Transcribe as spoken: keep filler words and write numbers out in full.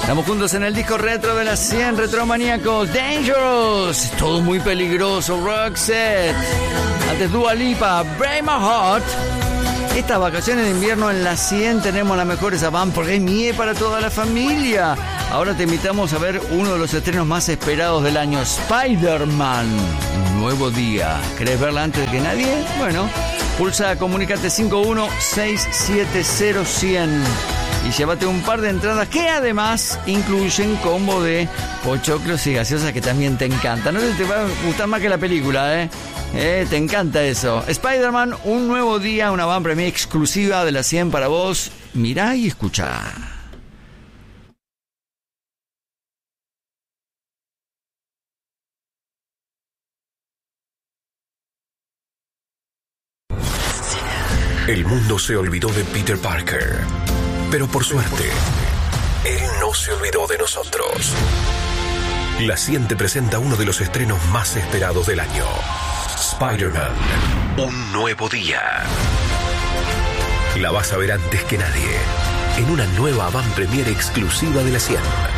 Estamos juntos en el disco retro de las cien retromaníacos. Dangerous, todo muy peligroso. Roxette, antes Dua Lipa, Break My Heart. Estas vacaciones de invierno en la cien tenemos las mejores avant premiere para toda la familia. Ahora te invitamos a ver uno de los estrenos más esperados del año, Spider-Man, un nuevo día. ¿Querés verla antes de que nadie? Bueno, pulsa Comunícate cinco uno seis siete cero cien y llévate un par de entradas que además incluyen combo de pochoclos y gaseosas que también te encanta. No sé si te va a gustar más que la película, ¿eh? Eh, te encanta eso. Spider-Man, un nuevo día, una van premiere exclusiva de la cien para vos. Mirá y escuchá. El mundo se olvidó de Peter Parker, pero por suerte, él no se olvidó de nosotros. La cien te presenta uno de los estrenos más esperados del año. Spider-Man, un nuevo día. La vas a ver antes que nadie, en una nueva avant premiere exclusiva de la cien.